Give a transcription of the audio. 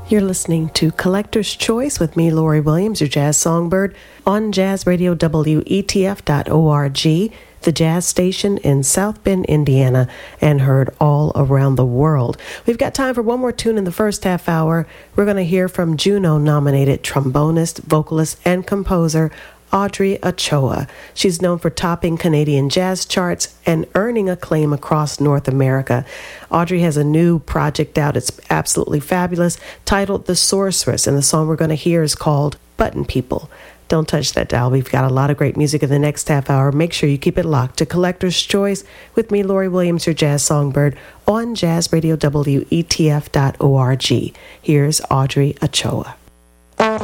You're listening to Collector's Choice with me, Lori Williams, your jazz songbird, on Jazz Radio WETF.org, the jazz station in South Bend, Indiana, and heard all around the world. We've got time for one more tune in the first half hour. We're going to hear from Juno-nominated trombonist, vocalist, and composer Audrey Ochoa. She's known for topping Canadian jazz charts and earning acclaim across North America. Audrey has a new project out. It's absolutely fabulous, titled The Sorceress, and the song we're going to hear is called Button People. Don't touch that dial. We've got a lot of great music in the next half hour. Make sure you keep it locked to Collector's Choice with me, Lori Williams, your jazz songbird, on Jazz Radio WETF.org. Here's Audrey Ochoa.